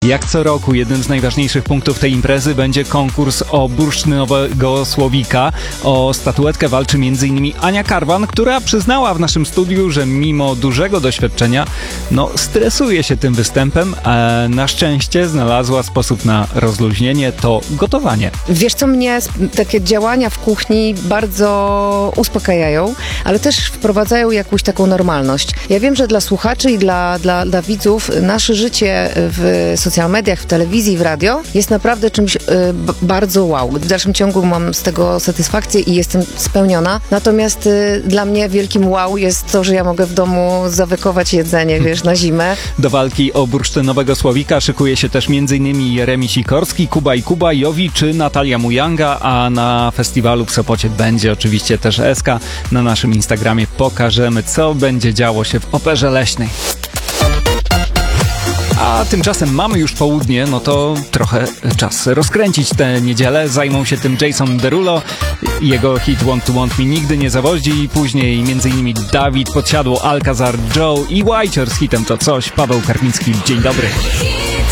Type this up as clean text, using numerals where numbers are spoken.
Jak co roku jednym z najważniejszych punktów tej imprezy będzie konkurs o bursztynowego słowika. O statuetkę walczy m.in. Ania Karwan, która przyznała w naszym studiu, że mimo dużego doświadczenia, stresuje się tym występem, a na szczęście znalazła sposób na rozluźnienie, to gotowanie. Wiesz co, mnie takie działania w kuchni bardzo uspokajają, ale też wprowadzają jakąś taką normalność. Ja wiem, że dla słuchaczy i dla widzów nasze życie w social mediach, w telewizji, w radio jest naprawdę czymś bardzo wow. W dalszym ciągu mam z tego satysfakcję i jestem spełniona. Natomiast dla mnie wielkim wow jest to, że ja mogę w domu zawykować jedzenie, na zimę. Do walki o bursztynowego słowika szykuje się też m.in. Jeremi Sikorski, Kuba i Kuba, Jowi czy Natalia Mujanga, a na festiwalu w Sopocie będzie oczywiście też Eska. Na naszym Instagramie pokażemy, co będzie działo się w Operze Leśnej. A tymczasem mamy już południe, to trochę czas rozkręcić tę niedzielę. Zajmą się tym Jason Derulo, jego hit Want to Want Me nigdy nie zawodzi i później m.in. Dawid Podsiadło, Alcazar, Joe i Whicher z hitem To Coś. Paweł Karpiński, dzień dobry.